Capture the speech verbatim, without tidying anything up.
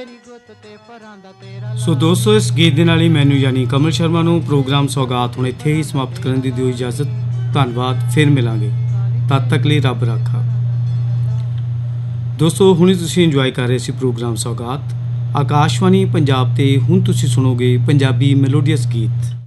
ਸੋ ਦੋਸਤੋ, ਇਸ ਗੀਤ ਦੇ ਨਾਲ ਹੀ ਮੈਨੂੰ ਯਾਨੀ ਕਮਲ ਸ਼ਰਮਾ ਨੂੰ ਪ੍ਰੋਗਰਾਮ ਸੌਗਾਤ ਹੁਣ ਇੱਥੇ ਹੀ ਸਮਾਪਤ ਕਰਨ ਦੀ ਦਿਓ ਇਜਾਜ਼ਤ। ਧੰਨਵਾਦ, ਫਿਰ ਮਿਲਾਂਗੇ, ਤਦ ਤੱਕ ਲਈ ਰੱਬ ਰਾਖਾ। ਦੋਸਤੋ, ਹੁਣੇ ਤੁਸੀਂ ਇੰਜੋਏ ਕਰ ਰਹੇ ਸੀ ਪ੍ਰੋਗਰਾਮ ਸੌਗਾਤ ਆਕਾਸ਼ਵਾਣੀ ਪੰਜਾਬ 'ਤੇ। ਹੁਣ ਤੁਸੀਂ ਸੁਣੋਗੇ ਪੰਜਾਬੀ ਮੈਲੋਡੀਅਸ ਗੀਤ।